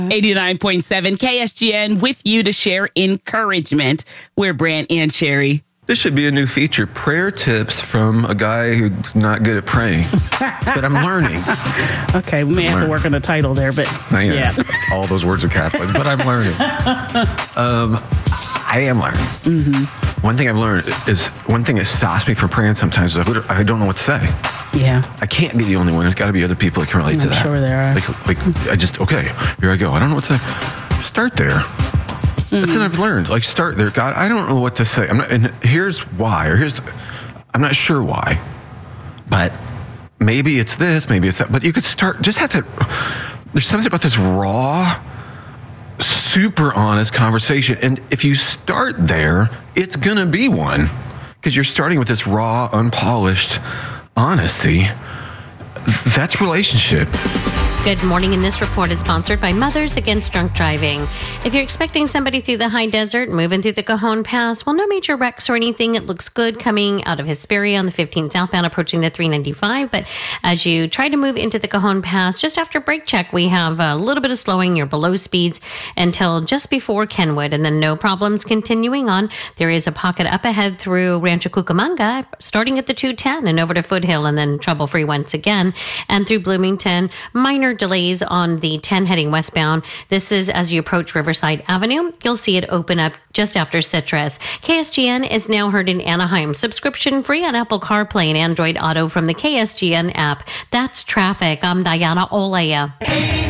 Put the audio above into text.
89.7 KSGN with you to share encouragement. We're Brant and Sherry. This should be a new feature. Prayer tips from a guy who's not good at praying. But I'm learning. Okay, we may have to work on the title there, but yeah. All those words are capitalized, but I'm learning. I am learning. Mm-hmm. One thing I've learned is one thing that stops me from praying sometimes is I don't know what to say. Yeah. I can't be the only one. There's got to be other people that can relate to that. I'm sure there are. Okay, here I go. I don't know what to say. Start there. That's what I've learned. Like, start there. God, I don't know what to say. And here's why, I'm not sure why, but maybe it's this, maybe it's that. But you could start, there's something about this raw, super honest conversation. And if you start there, it's going to be one. Because you're starting with this raw, unpolished honesty. That's relationship. Good morning, and this report is sponsored by Mothers Against Drunk Driving. If you're expecting somebody through the high desert, moving through the Cajon Pass, well, no major wrecks or anything. It looks good coming out of Hesperia on the 15 southbound, approaching the 395. But as you try to move into the Cajon Pass, just after brake check, we have a little bit of slowing. You're below speeds until just before Kenwood, and then no problems continuing on. There is a pocket up ahead through Rancho Cucamonga, starting at the 210 and over to Foothill, and then trouble-free once again. And through Bloomington, minor delays on the 10 heading westbound. This is as you approach Riverside Avenue. You'll see it open up just after Citrus. KSGN is now heard in Anaheim. Subscription free on Apple CarPlay and Android Auto from the KSGN app. That's traffic. I'm Diana Olaya.